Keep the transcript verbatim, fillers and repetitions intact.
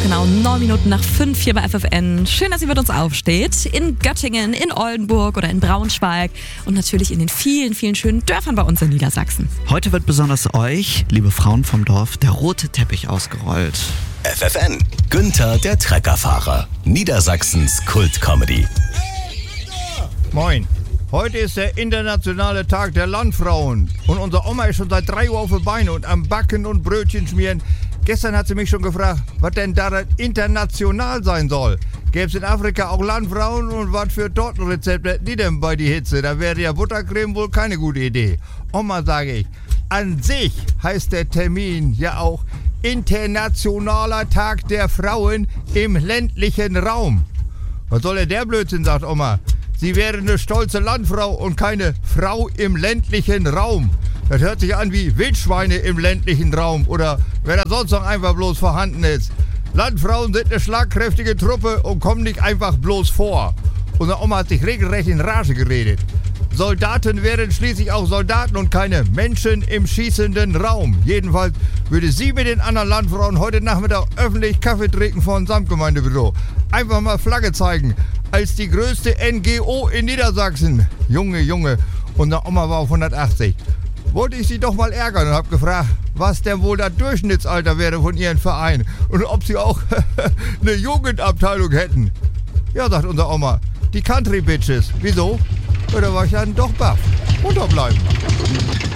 genau neun Minuten nach fünf hier bei F F N. Schön, dass ihr mit uns aufsteht. In Göttingen, in Oldenburg oder in Braunschweig und natürlich in den vielen, vielen schönen Dörfern bei uns in Niedersachsen. Heute wird besonders euch, liebe Frauen vom Dorf, der rote Teppich ausgerollt. F F N, Günther der Treckerfahrer, Niedersachsens Kult-Comedy. Moin, heute ist der internationale Tag der Landfrauen und unsere Oma ist schon seit drei Uhr auf den Beinen und am Backen und Brötchen schmieren. Gestern hat sie mich schon gefragt, was denn daran international sein soll. Gäbe es in Afrika auch Landfrauen und was für Tortenrezepte hätten die denn bei die Hitze? Da wäre ja Buttercreme wohl keine gute Idee. Oma, sage ich, an sich heißt der Termin ja auch Internationaler Tag der Frauen im ländlichen Raum. Was soll denn der Blödsinn, sagt Oma. Sie wäre eine stolze Landfrau und keine Frau im ländlichen Raum. Das hört sich an wie Wildschweine im ländlichen Raum oder wer da sonst noch einfach bloß vorhanden ist. Landfrauen sind eine schlagkräftige Truppe und kommen nicht einfach bloß vor. Unsere Oma hat sich regelrecht in Rage geredet. Soldaten wären schließlich auch Soldaten und keine Menschen im schießenden Raum. Jedenfalls würde sie mit den anderen Landfrauen heute Nachmittag öffentlich Kaffee trinken vor dem Samtgemeindebüro. Einfach mal Flagge zeigen. Als die größte N G O in Niedersachsen. Junge, Junge. Unsere Oma war auf hundertachtzig. Wollte ich sie doch mal ärgern und habe gefragt, was denn wohl das Durchschnittsalter wäre von ihrem Verein und ob sie auch eine Jugendabteilung hätten. Ja, sagt unsere Oma, die Country Bitches. Wieso? Oder war ich dann doch baff? Unterbleiben.